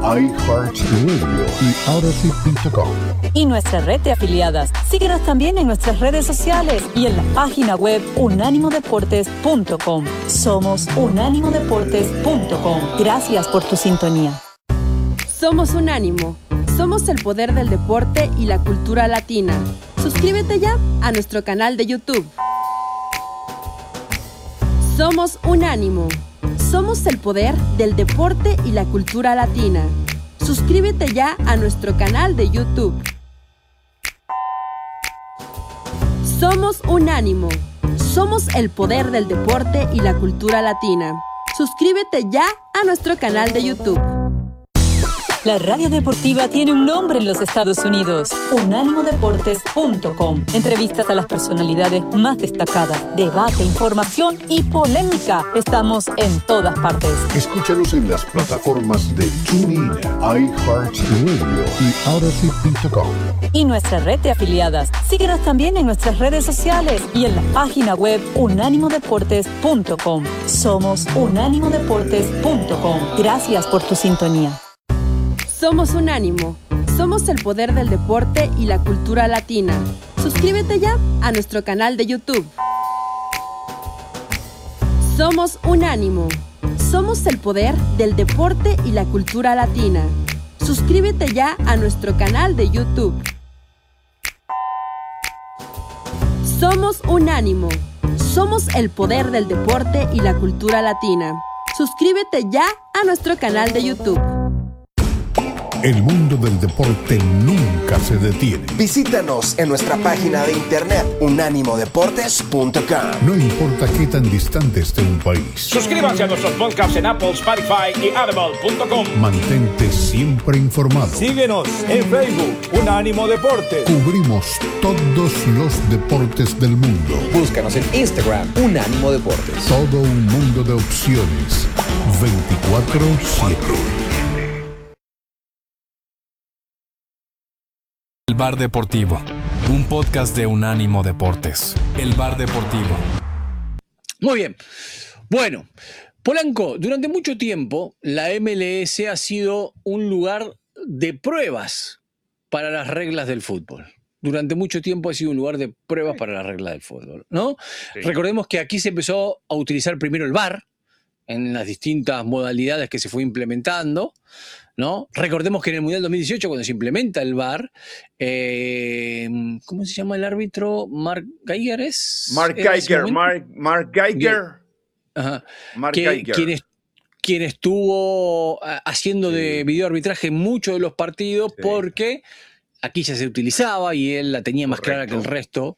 iHeartRadio y Odyssey.com. Y nuestra red de afiliadas. Síguenos también en nuestras redes sociales y en la página web unánimodeportes.com. Somos unánimodeportes.com. Gracias por tu sintonía. Somos Unánimo. Somos el poder del deporte y la cultura latina. Suscríbete ya a nuestro canal de YouTube. Somos Unánimo. Somos el poder del deporte y la cultura latina. Suscríbete ya a nuestro canal de YouTube. Somos Unánimo. Somos el poder del deporte y la cultura latina. Suscríbete ya a nuestro canal de YouTube. La radio deportiva tiene un nombre en los Estados Unidos. Unánimodeportes.com. Entrevistas a las personalidades más destacadas, debate, información y polémica. Estamos en todas partes. Escúchanos en las plataformas de TuneIn, iHeartRadio y Odyssey.com. Y nuestra red de afiliadas. Síguenos también en nuestras redes sociales y en la página web unánimodeportes.com. Somos unánimodeportes.com. Gracias por tu sintonía. Somos Unánimo. Somos el poder del deporte y la cultura latina. Suscríbete ya a nuestro canal de YouTube. Somos Unánimo. Somos el poder del deporte y la cultura latina. Suscríbete ya a nuestro canal de YouTube. Somos Unánimo. Somos el poder del deporte y la cultura latina. Suscríbete ya a nuestro canal de YouTube. El mundo del deporte nunca se detiene. Visítanos en nuestra página de internet unánimodeportes.com. No importa qué tan distante esté un país. Suscríbanse a nuestros podcasts en Apple, Spotify y Audible.com. Mantente siempre informado. Síguenos en Facebook, Unánimo Deportes. Cubrimos todos los deportes del mundo. Búscanos en Instagram, Unánimo Deportes. Todo un mundo de opciones. 24/7. El Bar Deportivo, un podcast de Unánimo Deportes. El Bar Deportivo. Muy bien. Bueno, Polanco, durante mucho tiempo la MLS ha sido un lugar de pruebas para las reglas del fútbol. Durante mucho tiempo ha sido un lugar de pruebas para las reglas del fútbol, ¿no? Sí. Recordemos que aquí se empezó a utilizar primero el VAR en las distintas modalidades que se fue implementando, ¿no? Recordemos que en el Mundial 2018, cuando se implementa el VAR, ¿cómo se llama el árbitro? ¿Mark Geiger es? Mark Geiger, Mark Geiger. Ajá. Quien estuvo haciendo de videoarbitraje en muchos de los partidos, porque aquí ya se utilizaba y él la tenía más clara que el resto.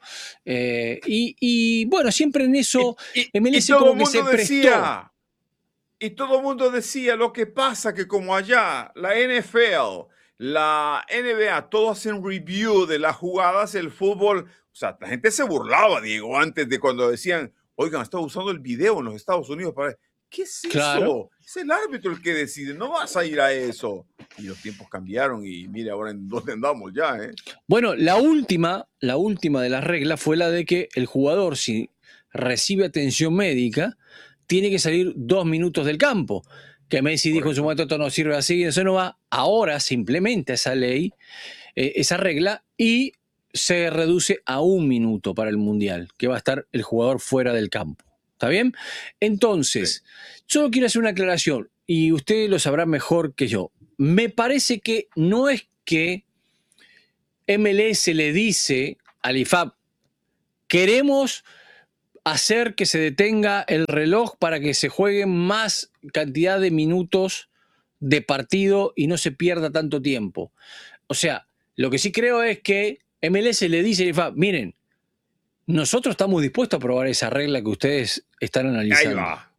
Y bueno, siempre en eso MLS como que se prestó. Y todo el mundo decía, lo que pasa que como allá, la NFL, la NBA, todos hacen review de las jugadas, el fútbol. O sea, la gente se burlaba, Diego, antes de cuando decían, oigan, está usando el video en los Estados Unidos para... ¿Qué es eso? Es el árbitro el que decide, no vas a ir a eso. Y los tiempos cambiaron y mire ahora en dónde andamos ya, ¿eh? Bueno, la última de las reglas fue la de que el jugador, si recibe atención médica, tiene que salir 2 minutos del campo. Que Messi dijo en su momento, esto no sirve así, eso no va. Ahora se implementa esa ley, esa regla, y se reduce a 1 minuto para el Mundial, que va a estar el jugador fuera del campo. ¿Está bien? Entonces, solo quiero hacer una aclaración, y usted lo sabrá mejor que yo. Me parece que no es que MLS le dice al IFAB, queremos hacer que se detenga el reloj para que se jueguen más cantidad de minutos de partido y no se pierda tanto tiempo. O sea, lo que sí creo es que MLS le dice al IFAB, miren, nosotros estamos dispuestos a probar esa regla que ustedes están analizando. Ahí va.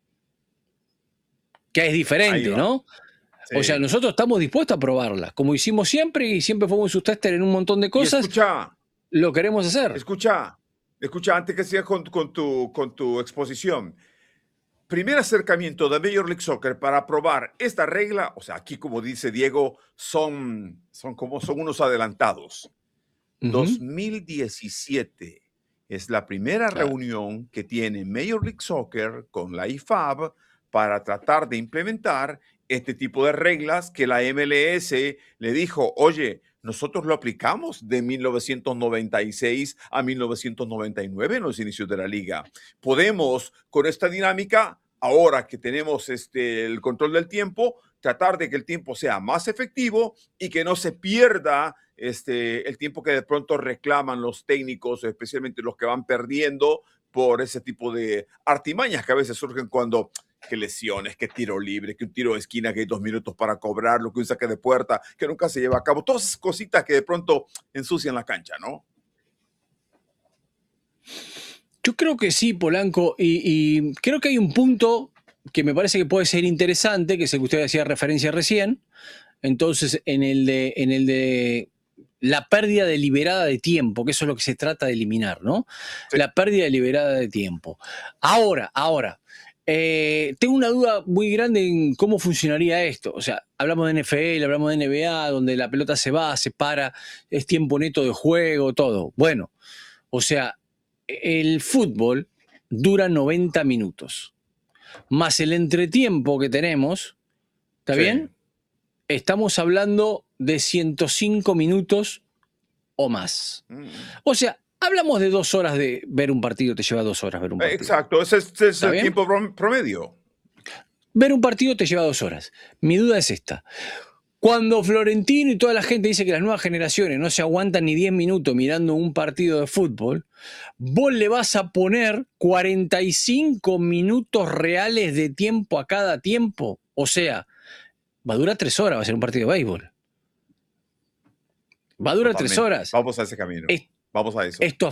Que es diferente, ¿no? Sí. O sea, nosotros estamos dispuestos a probarla, como hicimos siempre y siempre fuimos sus tester en un montón de cosas. Escucha, lo queremos hacer. Escucha, antes que sigas con tu exposición. Primer acercamiento de Major League Soccer para probar esta regla, o sea, aquí como dice Diego, son unos adelantados. 2017 es la primera reunión que tiene Major League Soccer con la IFAB para tratar de implementar este tipo de reglas que la MLS le dijo, oye, nosotros lo aplicamos de 1996 a 1999 en los inicios de la liga. Podemos, con esta dinámica, ahora que tenemos el control del tiempo, tratar de que el tiempo sea más efectivo y que no se pierda el tiempo que de pronto reclaman los técnicos, especialmente los que van perdiendo por ese tipo de artimañas que a veces surgen cuando que lesiones, que tiro libre, que un tiro de esquina, que hay 2 minutos para cobrarlo, que un saque de puerta, que nunca se lleva a cabo. Todas esas cositas que de pronto ensucian la cancha, ¿no? Yo creo que sí, Polanco, y creo que hay un punto que me parece que puede ser interesante, que es el que usted hacía referencia recién. Entonces, en el de la pérdida deliberada de tiempo, que eso es lo que se trata de eliminar, ¿no? Sí. La pérdida deliberada de tiempo. Ahora, tengo una duda muy grande en cómo funcionaría esto. O sea, hablamos de NFL, hablamos de NBA, donde la pelota se va, se para, es tiempo neto de juego, todo. Bueno, o sea, el fútbol dura 90 minutos. Más el entretiempo que tenemos, ¿está bien? Estamos hablando de 105 minutos o más. O sea, hablamos de 2 horas de ver un partido, te lleva 2 horas ver un partido. Exacto, ese es el tiempo promedio. Ver un partido te lleva 2 horas. Mi duda es esta. Cuando Florentino y toda la gente dice que las nuevas generaciones no se aguantan ni 10 minutos mirando un partido de fútbol, vos le vas a poner 45 minutos reales de tiempo a cada tiempo. O sea, va a durar 3 horas, va a ser un partido de béisbol. Va a durar 3 horas. Vamos a ese camino. Vamos a eso. Esto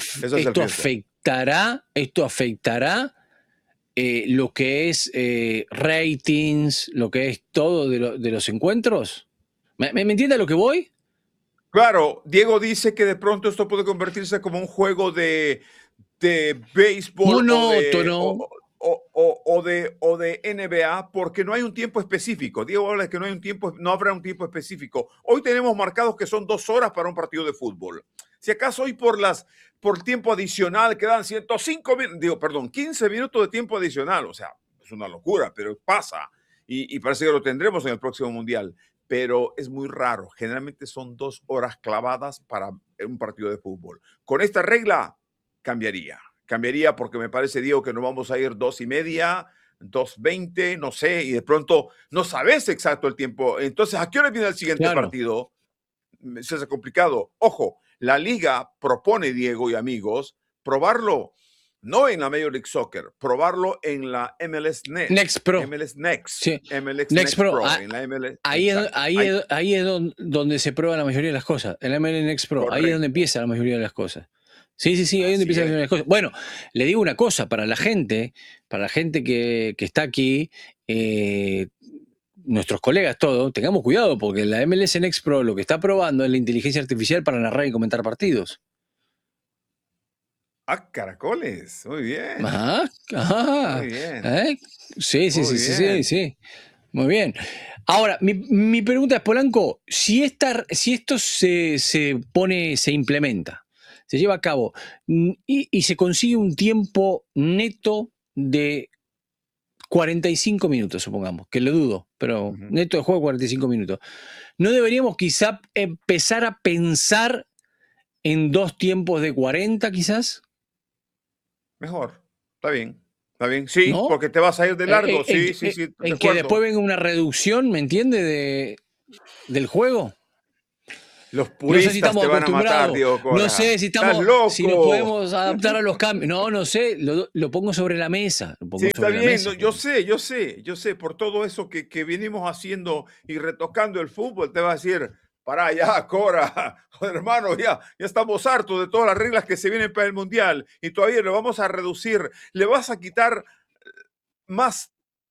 afectará lo que es ratings, lo que es todo de los encuentros. ¿Me entiende a lo que voy? Claro, Diego dice que de pronto esto puede convertirse como un juego de béisbol monótono o de NBA, porque no hay un tiempo específico. Diego habla de que no habrá un tiempo específico. Hoy tenemos marcados que son 2 horas para un partido de fútbol. Si acaso hoy por tiempo adicional quedan 15 minutos de tiempo adicional. O sea, es una locura, pero pasa. Y parece que lo tendremos en el próximo Mundial. Pero es muy raro. Generalmente son 2 horas clavadas para un partido de fútbol. Con esta regla cambiaría. Cambiaría porque me parece, Diego, que nos vamos a ir 2:30, 2:20, no sé, y de pronto no sabes exacto el tiempo. Entonces, ¿a qué hora viene el siguiente partido? Se hace complicado. Ojo, la liga propone, Diego y amigos, probarlo no en la Major League Soccer, probarlo en la MLS Next Pro. MLS Next. Sí. MLS Next Pro. En la MLS. Ahí es donde se prueba la mayoría de las cosas. En la MLS Next Pro. Correcto. Ahí es donde empieza la mayoría de las cosas. Sí, ahí es donde empieza la mayoría de las cosas. Bueno, le digo una cosa, para la gente que está aquí, nuestros colegas, todos, tengamos cuidado, porque la MLS Next Pro lo que está probando es la inteligencia artificial para narrar y comentar partidos. Ah, caracoles. Muy bien. Ajá. Muy bien. Sí. Muy bien. Ahora, mi pregunta es, Polanco, si esto se implementa, se lleva a cabo y se consigue un tiempo neto de 45 minutos, supongamos, que lo dudo, pero neto de juego 45 minutos. ¿No deberíamos quizá empezar a pensar en 2 tiempos de 40 quizás? Mejor. Está bien. Sí, ¿no? porque te vas a ir de largo. Sí. En que después venga una reducción, ¿me entiende? Del juego. Los puristas te van a matar, Diego Cora. No sé si nos podemos adaptar a los cambios. No sé, lo pongo sobre la mesa. Está bien, yo sé, por todo eso que venimos haciendo y retocando el fútbol, te va a decir, pará ya, Cora, hermano, ya estamos hartos de todas las reglas que se vienen para el Mundial y todavía lo vamos a reducir, le vas a quitar más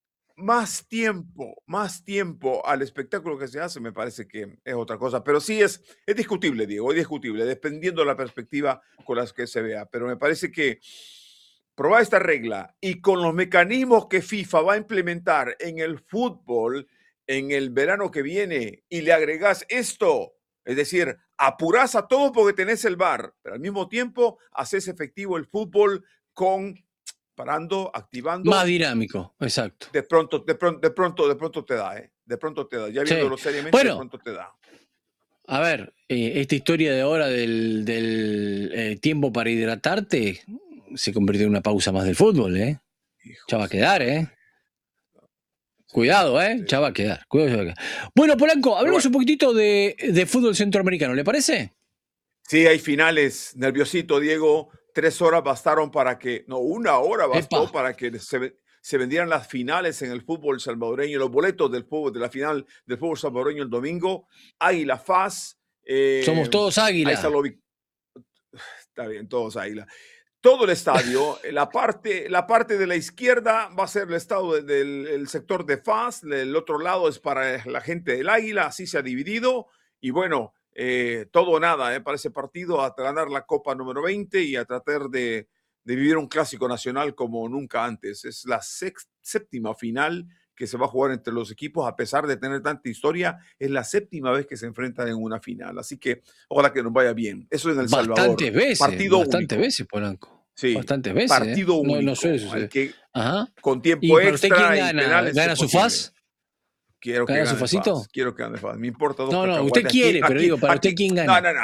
tiempo al espectáculo que se hace, me parece que es otra cosa. Pero sí es discutible, Diego, es discutible, dependiendo de la perspectiva con las que se vea. Pero me parece que probar esta regla y con los mecanismos que FIFA va a implementar en el fútbol en el verano que viene y le agregás esto, es decir, apurás a todo porque tenés el VAR, pero al mismo tiempo haces efectivo el fútbol con parando, activando. Más dinámico, exacto. De pronto te da, ¿eh? De pronto te da. Ya viéndolo seriamente, bueno, de pronto te da. A ver, esta historia de ahora del tiempo para hidratarte se convirtió en una pausa más del fútbol, ¿eh? Ya va a quedar, ¿eh? Cuidado, ¿eh? Ya va a quedar. Bueno, Polanco, hablemos un poquitito de fútbol centroamericano, ¿le parece? Sí, hay finales. Nerviosito, Diego. 3 horas bastaron para que... No, 1 hora bastó para que se vendieran las finales en el fútbol salvadoreño, los boletos del fútbol, de la final del fútbol salvadoreño el domingo. Águila FAS. Somos todos Águila. Ahí está bien, todos Águila. Todo el estadio, la parte de la izquierda va a ser el estado del sector de FAS, el otro lado es para la gente del Águila, así se ha dividido. Y bueno, todo o nada para ese partido, a ganar la Copa número 20 y a tratar de vivir un clásico nacional como nunca antes. Es la séptima final que se va a jugar entre los equipos, a pesar de tener tanta historia, es la 7ª vez que se enfrentan en una final. Así que ojalá que nos vaya bien. Eso en El Salvador. Bastantes veces, Polanco. Sí, bastantes veces. Partido único. No suele suceder. Con tiempo ¿Y extra. usted quién gana? Penales, ¿Gana su FAS? Quiero que ¿Gana gane su FASito? FAS. Quiero que gane FAS. Me importa dos No, usted quiere, pero digo, para usted quién gana. No.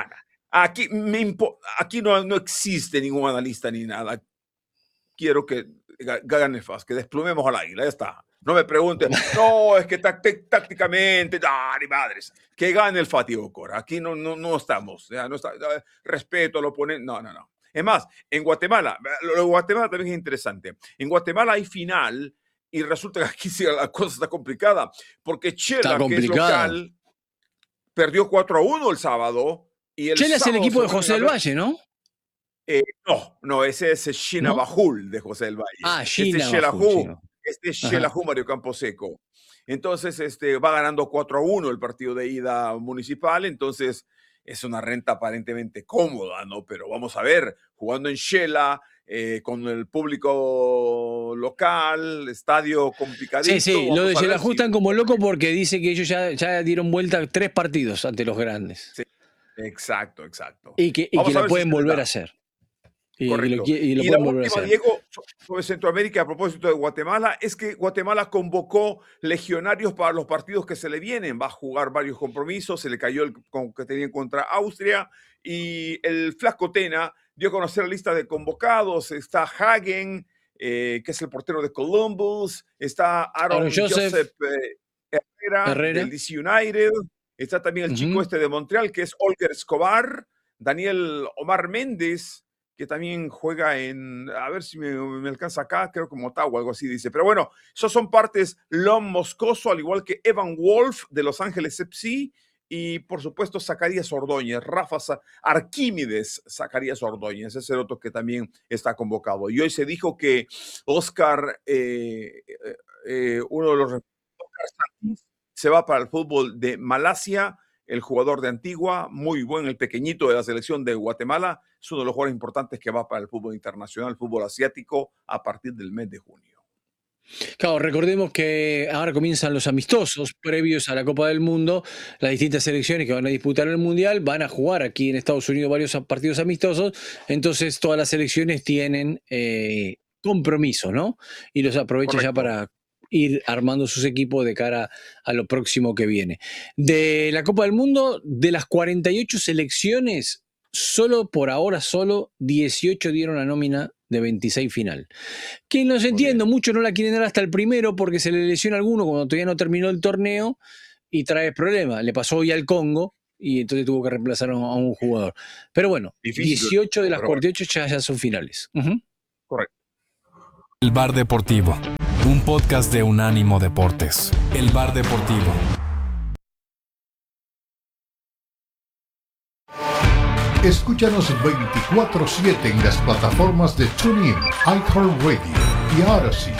Aquí no existe ningún analista ni nada. Quiero que gane FAS, que desplumemos al Águila, ya está. No me pregunten, no, es que tácticamente, ni madres. Que gane el Fatigo Cora. Aquí no estamos. Respeto al oponente. No. Es más, en Guatemala, lo de Guatemala también es interesante. En Guatemala hay final y resulta que aquí sí la cosa está complicada. Porque Chela, que es local, perdió 4-1 el sábado. Chela es el equipo de José del Valle, ¿no? No, ese es Chinabajul de José del Valle. Este es Xelajú Mario Camposeco. Entonces, va ganando 4-1 el partido de ida municipal. Entonces, es una renta aparentemente cómoda, ¿no? Pero vamos a ver, jugando en Xela, con el público local, estadio complicadito. Sí, lo de Xelajú están como locos porque dice que ellos ya dieron vuelta 3 partidos ante los grandes. Sí, exacto. Y que la pueden volver a hacer. Correcto. Y la última, Diego, sobre Centroamérica, a propósito de Guatemala, es que Guatemala convocó legionarios para los partidos que se le vienen. Va a jugar varios compromisos, se le cayó el que tenían contra Austria, y el Flaco Tena dio a conocer la lista de convocados. Está Hagen, que es el portero de Columbus, está Aaron Joseph Herrera del DC United, está también el chico de Montreal, que es Olger Escobar, Daniel Omar Méndez, que también juega a ver si me alcanza acá, creo que Motagua, algo así dice. Pero bueno, esos son partes. Lon Moscoso, al igual que Evan Wolf de Los Ángeles FC, y por supuesto Zacarías Ordóñez, Rafa Arquímedes Zacarías Ordóñez, es el otro que también está convocado. Y hoy se dijo que Oscar, uno de los se va para el fútbol de Malasia. El jugador de Antigua, muy buen, el pequeñito de la selección de Guatemala, es uno de los jugadores importantes que va para el fútbol internacional, el fútbol asiático, a partir del mes de junio. Claro, recordemos que ahora comienzan los amistosos previos a la Copa del Mundo. Las distintas selecciones que van a disputar el Mundial van a jugar aquí en Estados Unidos varios partidos amistosos. Entonces todas las selecciones tienen compromiso, ¿no? Y los aprovechan ya para ir armando sus equipos de cara a lo próximo que viene. De la Copa del Mundo, de las 48 selecciones, por ahora 18 dieron la nómina de 26 final. Que no se entiende, muchos no la quieren dar hasta el primero porque se le lesiona a alguno cuando todavía no terminó el torneo y trae problemas. Le pasó hoy al Congo y entonces tuvo que reemplazar a un jugador. Pero bueno, difícil, 18 de las 48 ya son finales. Correcto. El Bar Deportivo, un podcast de Unánimo Deportes. El Bar Deportivo. Escúchanos 24/7 en las plataformas de TuneIn, iHeartRadio y Odyssey.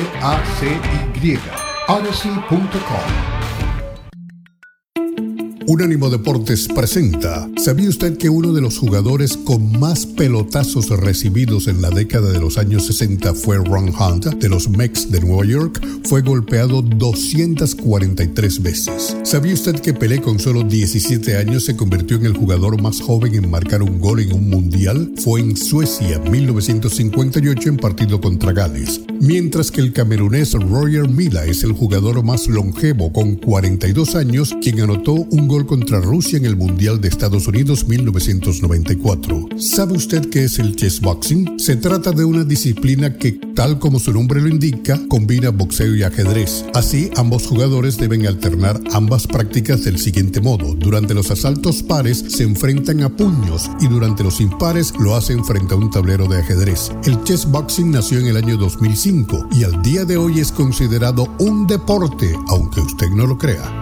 AUDACY. Odyssey.com. Unánimo Deportes presenta. ¿Sabía usted que uno de los jugadores con más pelotazos recibidos en la década de los años 60 fue Ron Hunt, de los Mets de Nueva York? Fue golpeado 243 veces. ¿Sabía usted que Pelé, con solo 17 años, se convirtió en el jugador más joven en marcar un gol en un mundial? Fue en Suecia, 1958, en partido contra Gales. Mientras que el camerunés Roger Milla es el jugador más longevo, con 42 años, quien anotó un gol contra Rusia en el Mundial de Estados Unidos 1994. ¿Sabe usted qué es el chessboxing? Se trata de una disciplina que, tal como su nombre lo indica, combina boxeo y ajedrez. Así, ambos jugadores deben alternar ambas prácticas del siguiente modo. Durante los asaltos pares se enfrentan a puños y durante los impares lo hacen frente a un tablero de ajedrez. El chessboxing nació en el año 2005 y al día de hoy es considerado un deporte, aunque usted no lo crea.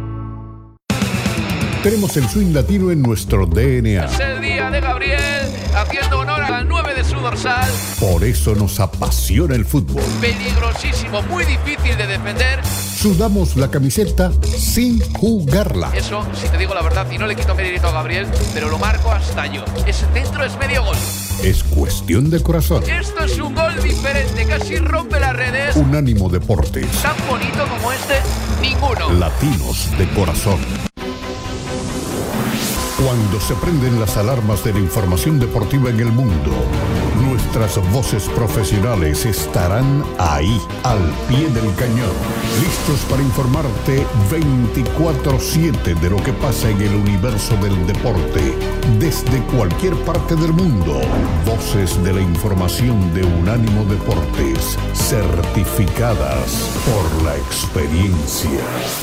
Tenemos el swing latino en nuestro DNA. Es el día de Gabriel, haciendo honor al 9 de su dorsal. Por eso nos apasiona el fútbol. Peligrosísimo, muy difícil de defender. Sudamos la camiseta sin jugarla. Eso, si te digo la verdad, y no le quito mérito a Gabriel, pero lo marco hasta yo. Ese centro es medio gol. Es cuestión de corazón. Esto es un gol diferente, casi rompe las redes. Unánimo Deportes. Tan bonito como este, ninguno. Latinos de corazón. Cuando se prenden las alarmas de la información deportiva en el mundo, nuestras voces profesionales estarán ahí, al pie del cañón, listos para informarte 24/7 de lo que pasa en el universo del deporte, desde cualquier parte del mundo. Voces de la información de Unánimo Deportes, certificadas por la experiencia.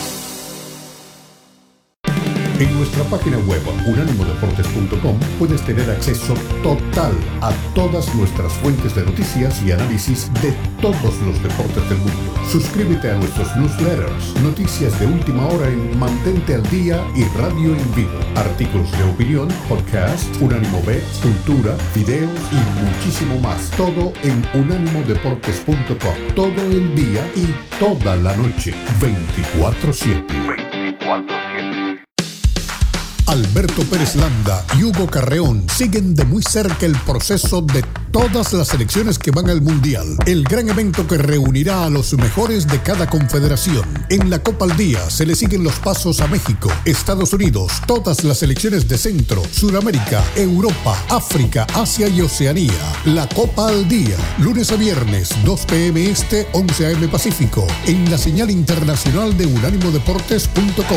En nuestra página web unánimodeportes.com puedes tener acceso total a todas nuestras fuentes de noticias y análisis de todos los deportes del mundo. Suscríbete a nuestros newsletters, noticias de última hora en Mantente al Día y Radio en Vivo, artículos de opinión, podcast, Unánimo B, cultura, videos y muchísimo más. Todo en unánimodeportes.com. Todo el día y toda la noche, 24/7. Alberto Pérez Landa y Hugo Carreón siguen de muy cerca el proceso de todas las selecciones que van al Mundial, el gran evento que reunirá a los mejores de cada confederación. En la Copa al Día se le siguen los pasos a México, Estados Unidos, todas las selecciones de Centro, Sudamérica, Europa, África, Asia y Oceanía. La Copa al Día, lunes a viernes, 2 p.m. Este, 11 a.m. Pacífico, en la señal internacional de unánimodeportes.com.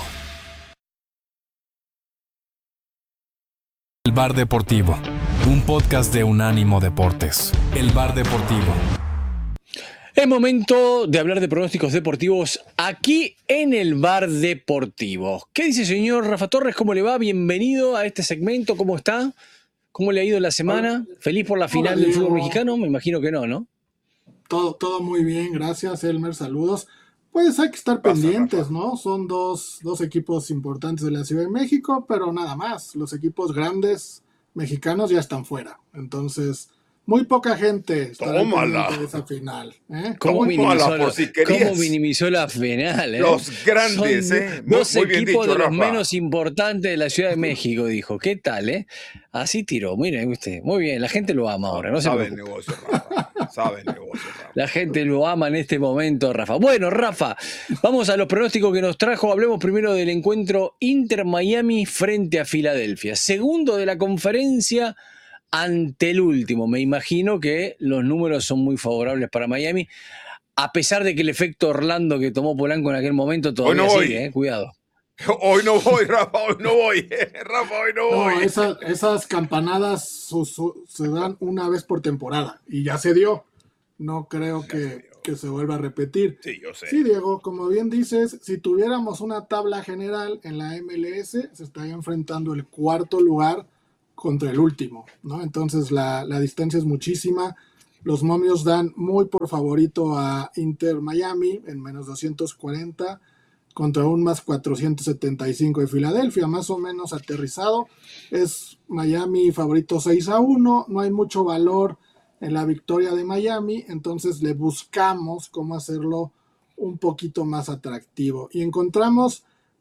El Bar Deportivo, un podcast de Unánimo Deportes. El Bar Deportivo. Es momento de hablar de pronósticos deportivos aquí en el Bar Deportivo. ¿Qué dice señor Rafa Torres? ¿Cómo le va? Bienvenido a este segmento. ¿Cómo está? ¿Cómo le ha ido la semana? ¿Feliz por la final del fútbol mexicano? Me imagino que no, ¿no? Todo muy bien, gracias Elmer, saludos. Pues hay que estar pendientes, ¿no? Son dos equipos importantes de la Ciudad de México, pero nada más. Los equipos grandes mexicanos ya están fuera. Entonces, muy poca gente estará pendiente de esa final. ¿Cómo minimizó la final? Los grandes, Dos muy bien equipos dicho, de los Rafa. menos importantes de la Ciudad de México, dijo. ¿Qué tal, Así tiró, miren usted. Muy bien, la gente lo ama ahora, no se Sabe el preocupe. negocio, Rafa. Sabe el negocio, Rafa. La gente lo ama en este momento, Rafa. Bueno, Rafa, vamos a los pronósticos que nos trajo. Hablemos primero del encuentro Inter-Miami frente a Filadelfia. Segundo de la conferencia ante el último. Me imagino que los números son muy favorables para Miami, a pesar de que el efecto Orlando que tomó Polanco en aquel momento todavía sigue, cuidado. Hoy no voy, Rafa, hoy no voy. Rafa, hoy no voy. Esas campanadas se dan una vez por temporada y ya se dio. No creo que se vuelva a repetir. Sí, yo sé. Sí, Diego, como bien dices, si tuviéramos una tabla general en la MLS, se estaría enfrentando el cuarto lugar contra el último, ¿no? Entonces la distancia es muchísima. Los momios dan muy por favorito a Inter Miami en menos 240 contra un más 475 de Filadelfia, más o menos aterrizado. Es Miami favorito 6-1, no hay mucho valor en la victoria de Miami, entonces le buscamos cómo hacerlo un poquito más atractivo. Y encontramos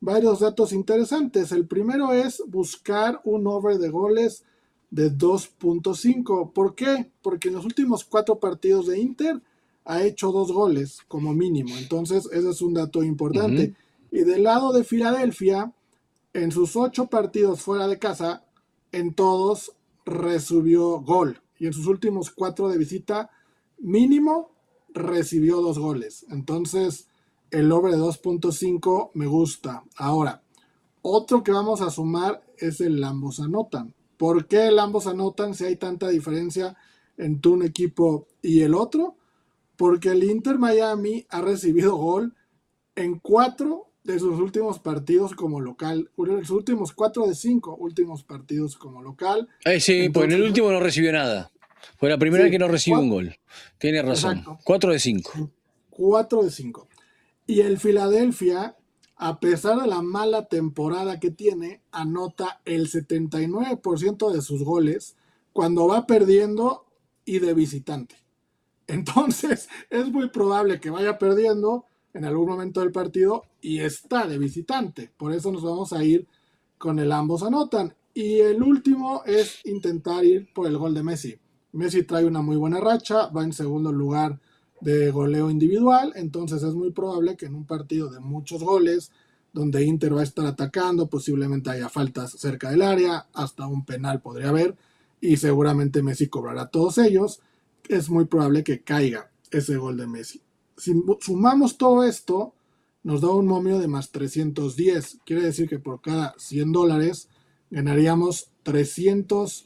varios datos interesantes. El primero es buscar un over de goles de 2.5. ¿Por qué? Porque en los últimos 4 partidos de Inter ha hecho 2 goles como mínimo. Entonces, ese es un dato importante. Y del lado de Filadelfia, en sus 8 partidos fuera de casa, en todos recibió gol. Y en sus últimos 4 de visita, mínimo recibió 2 goles. Entonces, el over de 2.5 me gusta. Ahora, otro que vamos a sumar es el ambos anotan. ¿Por qué el ambos anotan si hay tanta diferencia entre un equipo y el otro? Porque el Inter Miami ha recibido gol en 4 de sus últimos partidos como local. Sus últimos 4 de 5 últimos partidos como local. Sí, pues en el último no recibió nada. Fue la primera vez que no recibió un gol. Tiene razón. Exacto. 4 de 5. 4 de 5. Y el Philadelphia, a pesar de la mala temporada que tiene, anota el 79% de sus goles cuando va perdiendo y de visitante. Entonces, es muy probable que vaya perdiendo en algún momento del partido y está de visitante. Por eso nos vamos a ir con el ambos anotan. Y el último es intentar ir por el gol de Messi. Messi trae una muy buena racha, va en segundo lugar de goleo individual, entonces es muy probable que en un partido de muchos goles, donde Inter va a estar atacando, posiblemente haya faltas cerca del área, hasta un penal podría haber, y seguramente Messi cobrará todos ellos, es muy probable que caiga ese gol de Messi. Si sumamos todo esto, nos da un momio de más 310, quiere decir que por cada $100 ganaríamos $310,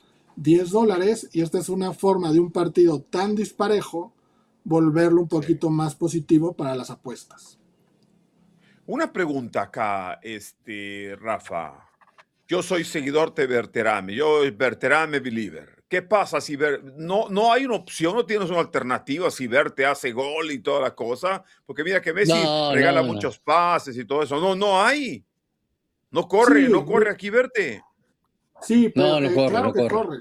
y esta es una forma de un partido tan disparejo volverlo un poquito más positivo para las apuestas. Una pregunta acá, Rafa. Yo soy seguidor de Berterame, yo Berterame believer. ¿Qué pasa si no hay una opción, no tienes una alternativa si Verte hace gol y toda la cosa? Porque mira que Messi regala muchos pases y todo eso. No hay. No corre, no corre aquí Verte. Sí, pero claro que corre.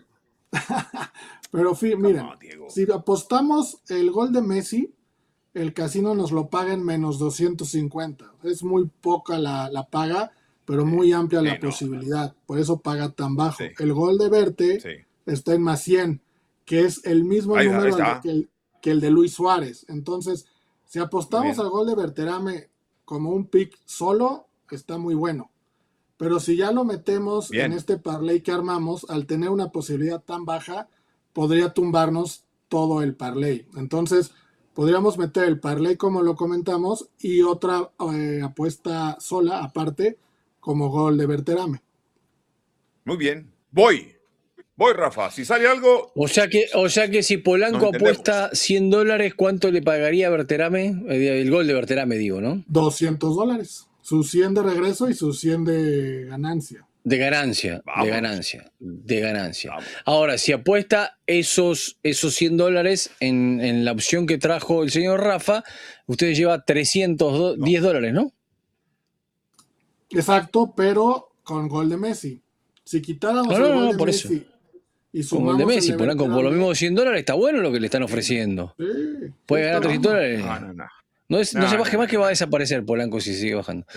Pero miren, si apostamos el gol de Messi, el casino nos lo paga en menos 250. Es muy poca la paga, pero muy amplia la posibilidad. Por eso paga tan bajo. El gol de Verte está en más 100, que es el mismo número que el de Luis Suárez. Entonces, si apostamos al gol de Berterame como un pick solo, está muy bueno. Pero si ya lo metemos en este parlay que armamos, al tener una posibilidad tan baja, podría tumbarnos todo el parlay. Entonces, podríamos meter el parlay como lo comentamos y otra apuesta sola, aparte, como gol de Berterame. Muy bien. Voy, Rafa. Si sale algo... O sea que si Polanco apuesta $100, ¿cuánto le pagaría a Berterame? El gol de Berterame, digo, ¿no? $200. Sus 100 de regreso y sus 100 de ganancia. De ganancia. Vamos. Ahora, si apuesta esos $100 en la opción que trajo el señor Rafa, usted lleva $310, ¿no? Exacto, pero con gol de Messi. Si quitáramos el gol de por Messi eso. Y con gol de Messi, Polanco, por lo mismo $100 está bueno lo que le están ofreciendo. Sí, ¿puede ganar $300? No se baje más que va a desaparecer Polanco si sigue bajando.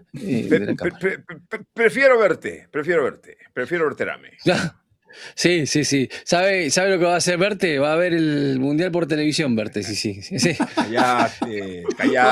Prefiero verte. Prefiero Berterame. Sí. ¿Sabe lo que va a hacer Verte? Va a ver el Mundial por televisión, Verte, sí. Cállate.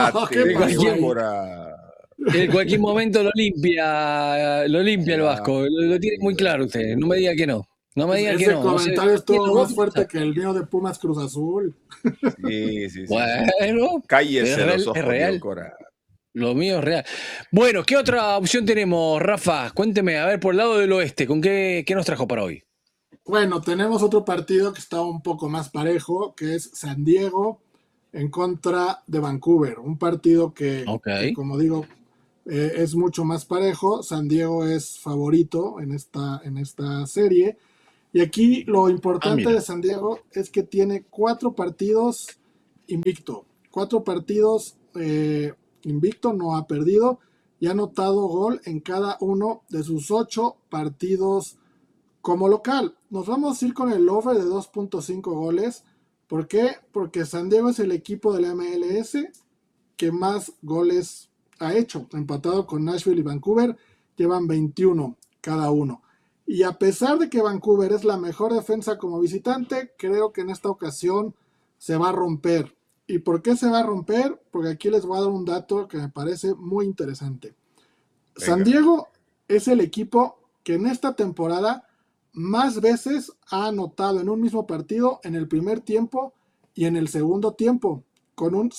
En cualquier momento lo limpia el Vasco. Lo tiene muy claro usted. No me diga que no. Ese comentario estuvo más fuerte que el mío de Pumas Cruz Azul. Sí. Bueno, cállese los ojos, es real. Lo mío es real. Bueno, ¿qué otra opción tenemos, Rafa? Cuénteme, a ver, por el lado del oeste, ¿con qué nos trajo para hoy? Bueno, tenemos otro partido que está un poco más parejo, que es San Diego en contra de Vancouver. Un partido que como digo, es mucho más parejo. San Diego es favorito en esta serie. Y aquí lo importante de San Diego es que tiene 4 partidos invicto. 4 partidos invicto, no ha perdido y ha anotado gol en cada uno de sus 8 partidos como local. Nos vamos a ir con el over de 2.5 goles. ¿Por qué? Porque San Diego es el equipo de la MLS que más goles ha hecho, empatado con Nashville y Vancouver, llevan 21 cada uno. Y a pesar de que Vancouver es la mejor defensa como visitante, creo que en esta ocasión se va a romper. ¿Y por qué se va a romper? Porque aquí les voy a dar un dato que me parece muy interesante. Venga. San Diego es el equipo que en esta temporada más veces ha anotado en un mismo partido en el primer tiempo y en el segundo tiempo, con un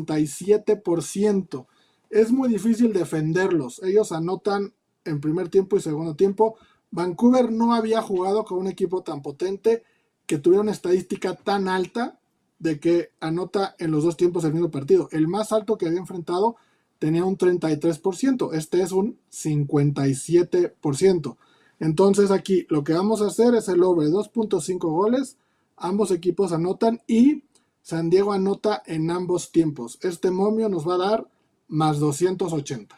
57%. Es muy difícil defenderlos. Ellos anotan en primer tiempo y segundo tiempo. Vancouver no había jugado con un equipo tan potente que tuviera una estadística tan alta de que anota en los dos tiempos el mismo partido. El más alto que había enfrentado tenía un 33%. Este es un 57%. Entonces aquí lo que vamos a hacer es el over 2.5 goles. Ambos equipos anotan y San Diego anota en ambos tiempos. Este momio nos va a dar más 280.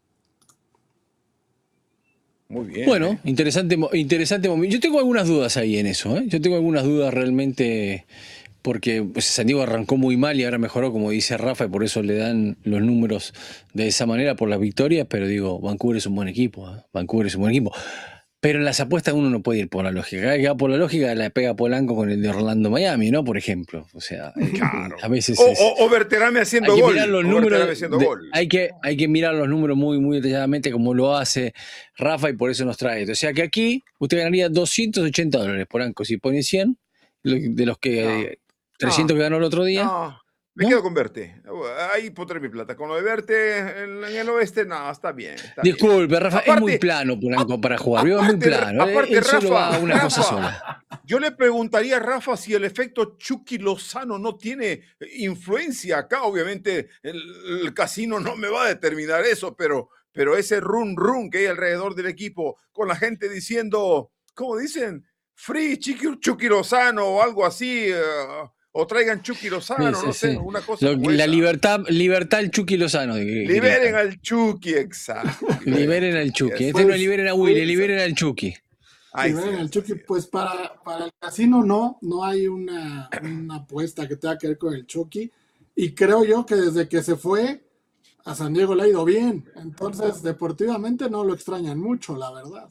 Muy bien. Bueno, interesante momio. Yo tengo algunas dudas ahí en eso. Yo tengo algunas dudas realmente porque pues, San Diego arrancó muy mal y ahora mejoró, como dice Rafa, y por eso le dan los números de esa manera por las victorias. Pero digo, Vancouver es un buen equipo. Vancouver es un buen equipo. Pero en las apuestas uno no puede ir por la lógica. Cada que va por la lógica la pega Polanco con el de Orlando-Miami, ¿no? Por ejemplo. O sea, claro. A veces o Berterame haciendo gol. Hay que mirar los números muy, muy detalladamente como lo hace Rafa y por eso nos trae esto. O sea que aquí usted ganaría $280, Polanco. Si pone 100, de los que 300 que ganó el otro día. Me quedo con Verte. Ahí pondré mi plata. Con lo de Verte en el oeste, no, está bien. Disculpe, Rafa, aparte, es muy plano Polanco para jugar. Es muy plano. Aparte, Rafa, una cosa sola. Yo le preguntaría a Rafa si el efecto Chucky Lozano no tiene influencia acá. Obviamente, el casino no me va a determinar eso, pero ese run que hay alrededor del equipo, con la gente diciendo, ¿cómo dicen? Free Chucky Lozano o algo así. O traigan Chucky Lozano, no sé, una cosa como la esa. libertad al Chucky Lozano. Liberen al Chucky, exacto. Liberen al Chucky. No liberen a Willy, liberen al Chucky. Liberen al Chucky. Pues para el casino no hay una apuesta que tenga que ver con el Chucky. Y creo yo que desde que se fue, a San Diego le ha ido bien. Entonces, deportivamente no lo extrañan mucho, la verdad.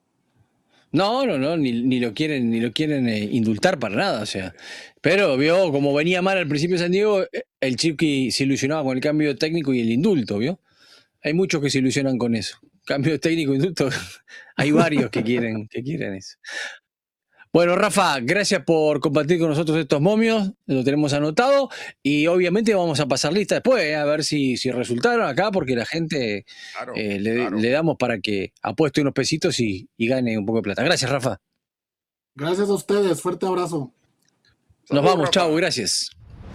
No, ni lo quieren indultar para nada, o sea. Pero vio, como venía mal al principio de San Diego, el Chucky se ilusionaba con el cambio técnico y el indulto, ¿vio? Hay muchos que se ilusionan con eso. Cambio técnico, indulto, hay varios que quieren eso. Bueno, Rafa, gracias por compartir con nosotros estos momios, lo tenemos anotado y obviamente vamos a pasar lista después, a ver si resultaron acá, porque la gente claro. Le damos para que apueste unos pesitos y gane un poco de plata. Gracias, Rafa. Gracias a ustedes, fuerte abrazo. Nos vamos, chao, gracias.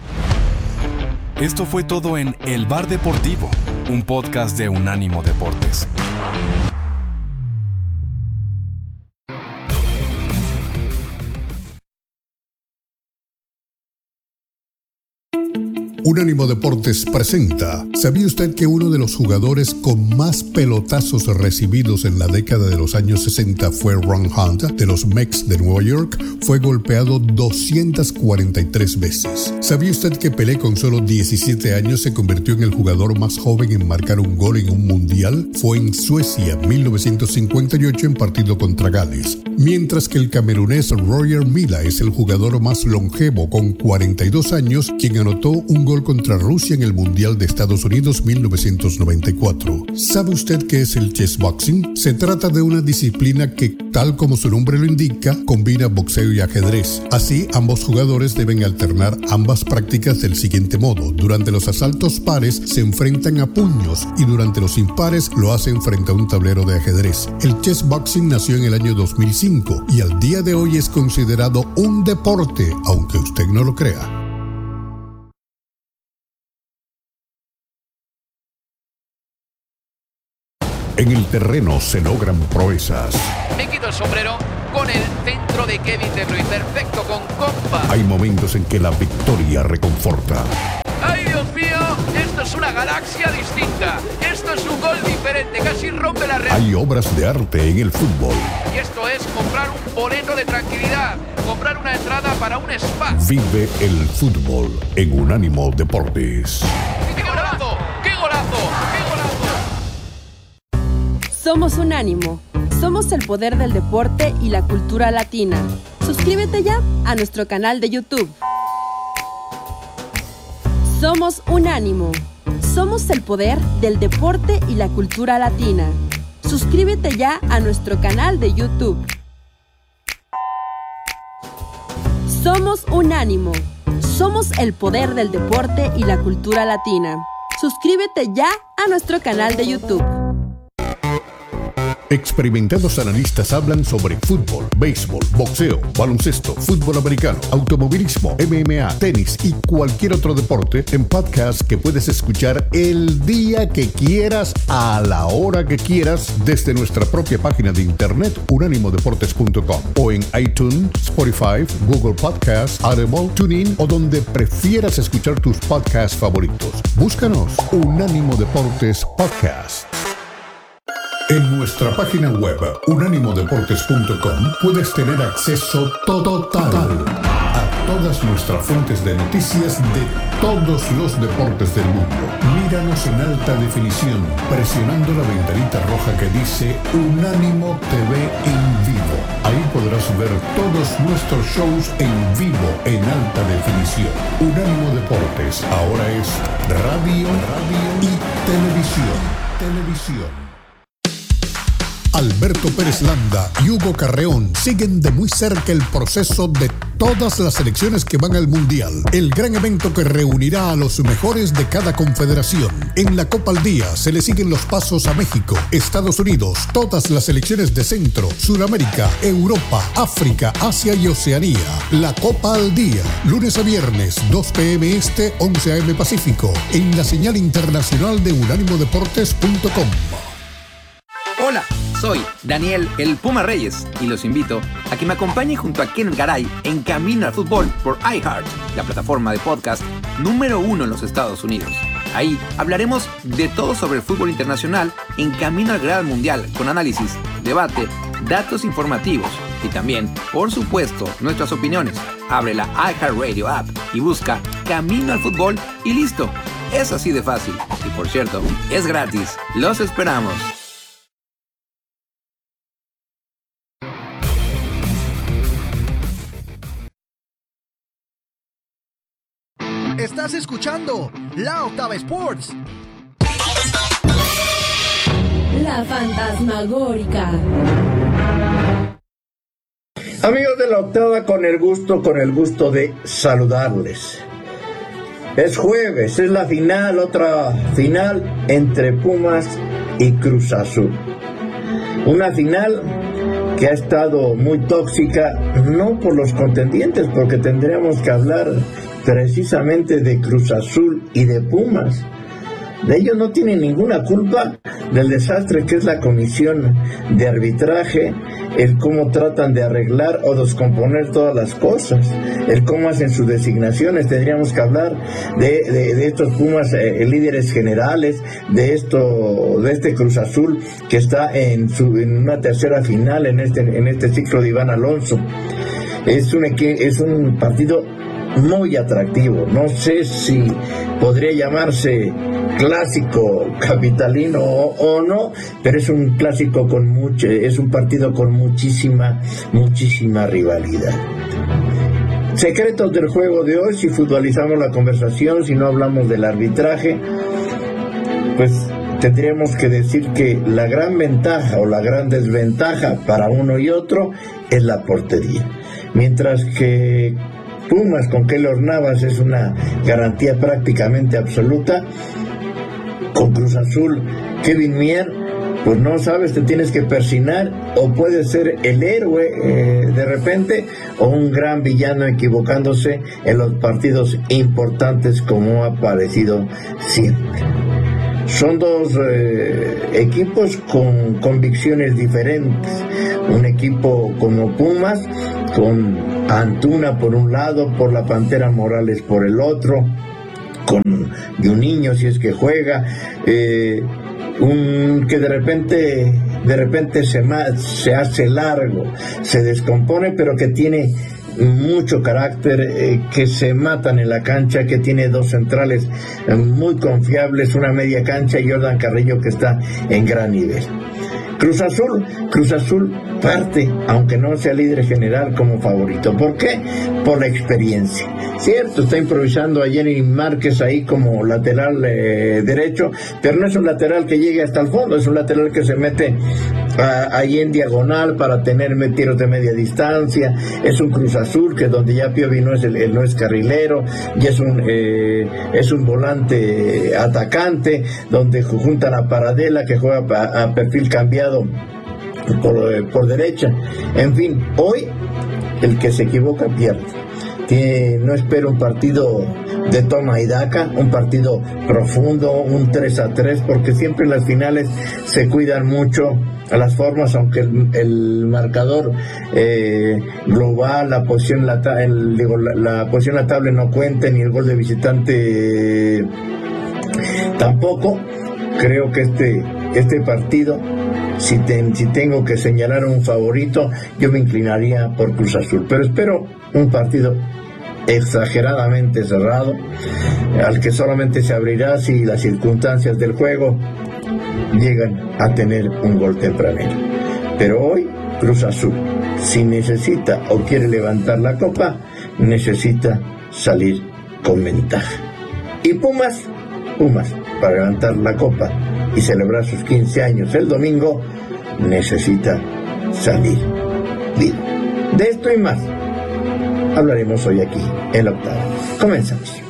Esto fue todo en El Bar Deportivo, un podcast de Unánimo Deportes. Unánimo Deportes presenta. ¿Sabía usted que uno de los jugadores con más pelotazos recibidos en la década de los años 60 fue Ron Hunt, de los Mets de Nueva York? Fue golpeado 243 veces. ¿Sabía usted que Pelé con solo 17 años se convirtió en el jugador más joven en marcar un gol en un mundial? Fue en Suecia, 1958, en partido contra Gales. Mientras que el camerunés Roger Milla es el jugador más longevo con 42 años, quien anotó un gol contra Rusia en el Mundial de Estados Unidos 1994. ¿Sabe usted qué es el chess boxing? Se trata de una disciplina que, tal como su nombre lo indica, combina boxeo y ajedrez. Así, ambos jugadores deben alternar ambas prácticas del siguiente modo. Durante los asaltos pares se enfrentan a puños y durante los impares lo hacen frente a un tablero de ajedrez. El chess boxing nació en el año 2005 y al día de hoy es considerado un deporte, aunque usted no lo crea. En el terreno se logran proezas. Me quito el sombrero con el centro de Kevin De Bruyne, perfecto con compa. Hay momentos en que la victoria reconforta. ¡Ay, Dios mío! Esto es una galaxia distinta. Esto es un gol diferente, casi rompe la red. Hay obras de arte en el fútbol. Y esto es comprar un boleto de tranquilidad, comprar una entrada para un spa. Vive el fútbol en Unánimo Deportes. ¡Qué golazo! ¡Qué golazo! ¡Qué golazo! Somos Unánimo. Somos el poder del deporte y la cultura latina. Suscríbete ya a nuestro canal de YouTube. Somos Unánimo. Somos el poder del deporte y la cultura latina. Suscríbete ya a nuestro canal de YouTube. Somos Unánimo. Somos el poder del deporte y la cultura latina. Suscríbete ya a nuestro canal de YouTube. Experimentados analistas hablan sobre fútbol, béisbol, boxeo, baloncesto, fútbol americano, automovilismo, MMA, tenis y cualquier otro deporte en podcast que puedes escuchar el día que quieras, a la hora que quieras, desde nuestra propia página de internet unánimodeportes.com o en iTunes, Spotify, Google Podcasts, Audible, TuneIn o donde prefieras escuchar tus podcasts favoritos. Búscanos Unánimo Deportes Podcast. En nuestra página web unánimodeportes.com puedes tener acceso total a todas nuestras fuentes de noticias de todos los deportes del mundo. Míranos en alta definición presionando la ventanita roja que dice Unánimo TV en vivo. Ahí podrás ver todos nuestros shows en vivo en alta definición. Unánimo Deportes ahora es radio y televisión. Alberto Pérez Landa y Hugo Carreón siguen de muy cerca el proceso de todas las selecciones que van al Mundial, el gran evento que reunirá a los mejores de cada confederación. En la Copa al Día se le siguen los pasos a México, Estados Unidos, todas las selecciones de Centro, Sudamérica, Europa, África, Asia y Oceanía. La Copa al Día, lunes a viernes, 2 p.m. Este, 11 a.m. Pacífico, en la señal internacional de unánimodeportes.com. Hola, soy Daniel el Puma Reyes y los invito a que me acompañen junto a Kenneth Garay en Camino al Fútbol por iHeart, la plataforma de podcast número 1 en los Estados Unidos. Ahí hablaremos de todo sobre el fútbol internacional en Camino al Gran Mundial, con análisis, debate, datos informativos y también, por supuesto, nuestras opiniones. Abre la iHeartRadio app y busca Camino al Fútbol y listo. Es así de fácil. Y por cierto, es gratis. Los esperamos. Estás escuchando La Octava Sports. La Fantasmagórica. Amigos de La Octava, con el gusto de saludarles. Es jueves, es la final, otra final entre Pumas y Cruz Azul. Una final que ha estado muy tóxica, no por los contendientes, porque tendríamos que hablar precisamente de Cruz Azul y de Pumas. De ellos no tienen ninguna culpa del desastre que es la comisión de arbitraje, el cómo tratan de arreglar o descomponer todas las cosas, el cómo hacen sus designaciones. Tendríamos que hablar de estos Pumas líderes generales, de este Cruz Azul que está en una tercera final en este ciclo de Iván Alonso. Es un partido muy atractivo. No sé si podría llamarse clásico capitalino o no, pero es un clásico es un partido con muchísima rivalidad. Secretos del juego de hoy, si futbolizamos la conversación, si no hablamos del arbitraje, pues tendríamos que decir que la gran ventaja o la gran desventaja para uno y otro es la portería. Mientras que Pumas con Keylor Navas es una garantía prácticamente absoluta, con Cruz Azul, Kevin Mier, pues no sabes, te tienes que persignar, o puede ser el héroe de repente, o un gran villano equivocándose en los partidos importantes, como ha parecido siempre. Son dos equipos con convicciones diferentes. Un equipo como Pumas, con Antuna por un lado, por la Pantera Morales por el otro, con Juninho si es que juega, que de repente se hace largo, se descompone, pero que tiene mucho carácter, que se matan en la cancha, que tiene dos centrales muy confiables, una media cancha y Jordan Carrillo que está en gran nivel. Cruz Azul parte, aunque no sea líder general, como favorito. ¿Por qué? Por la experiencia. Cierto, está improvisando a Jenny Márquez ahí como lateral derecho, pero no es un lateral que llegue hasta el fondo, es un lateral que se mete ahí en diagonal para tener tiros de media distancia. Es un Cruz Azul que donde ya Piovi no es carrilero, ya es un volante atacante, donde juntan a Paradela, que juega a perfil cambiado por derecha. En fin, hoy el que se equivoca pierde. No espero un partido de toma y daca, un partido profundo, un 3-3, porque siempre en las finales se cuidan mucho a las formas, aunque el marcador global, la posición en la posición en la tabla no cuente, ni el gol de visitante tampoco. Creo que este partido, si tengo que señalar un favorito, yo me inclinaría por Cruz Azul, pero espero un partido exageradamente cerrado, al que solamente se abrirá si las circunstancias del juego llegan a tener un gol tempranero. Pero hoy Cruz Azul, si necesita o quiere levantar la copa, necesita salir con ventaja. Y Pumas, para levantar la copa y celebrar sus 15 años el domingo, necesita salir vivo. De esto y más hablaremos hoy aquí en La Octava. Comenzamos.